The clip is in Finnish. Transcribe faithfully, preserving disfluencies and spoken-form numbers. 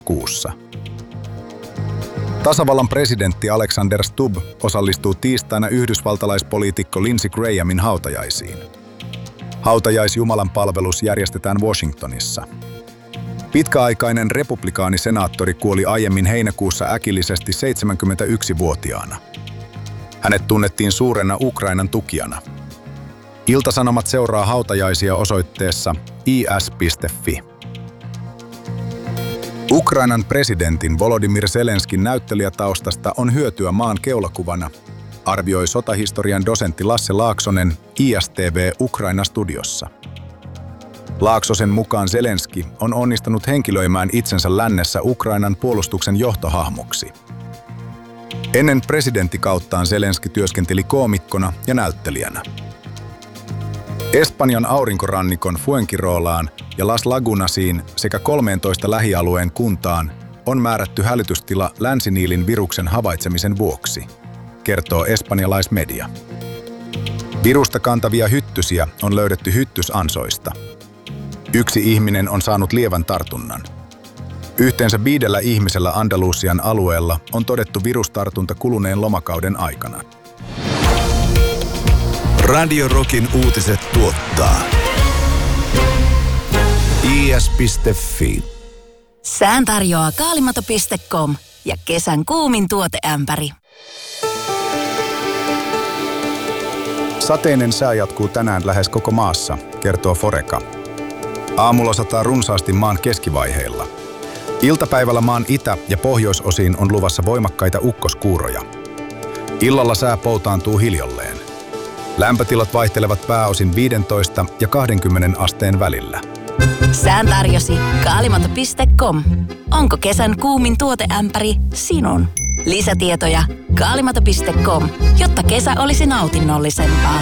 kuussa. Tasavallan presidentti Alexander Stubb osallistuu tiistaina yhdysvaltalaispoliitikko Lindsey Grahamin hautajaisiin. Hautajaisjumalan palvelus järjestetään Washingtonissa. Pitkäaikainen republikaanisenaattori kuoli aiemmin heinäkuussa äkillisesti seitsemänkymmentäyksivuotiaana. Hänet tunnettiin suurena Ukrainan tukijana. Ilta-Sanomat seuraa hautajaisia osoitteessa i s piste f i. Ukrainan presidentin Volodymyr Zelenskin näyttelijätaustasta on hyötyä maan keulakuvana, arvioi sotahistorian dosentti Lasse Laaksonen I S T V Ukraina-studiossa. Laaksosen mukaan Zelenski on onnistunut henkilöimään itsensä lännessä Ukrainan puolustuksen johtohahmoksi. Ennen presidenttikauttaan Zelenski työskenteli koomikkona ja näyttelijänä. Espanjan aurinkorannikon Fuengirolaan ja Las Lagunasiin sekä kolmeentoista lähialueen kuntaan on määrätty hälytystila länsiniilin viruksen havaitsemisen vuoksi, kertoo espanjalaismedia. Virusta kantavia hyttysiä on löydetty hyttysansoista. Yksi ihminen on saanut lievän tartunnan. Yhteensä viidellä ihmisellä Andalusian alueella on todettu virustartunta kuluneen lomakauden aikana. Radio Rockin uutiset tuottaa i s piste f i. Sään tarjoaa kaalimato piste com ja kesän kuumin tuoteämpäri. Sateinen sää jatkuu tänään lähes koko maassa, kertoo Foreca. Aamulla sataa runsaasti maan keskivaiheilla. Iltapäivällä maan itä- ja pohjoisosiin on luvassa voimakkaita ukkoskuuroja. Illalla sää poutaantuu hiljalleen. Lämpötilat vaihtelevat pääosin viisitoista ja kaksikymmentä asteen välillä. Sään tarjosi kaalimato piste com. Onko kesän kuumin tuoteämpäri sinun? Lisätietoja kaalimato piste com, jotta kesä olisi nautinnollisempaa.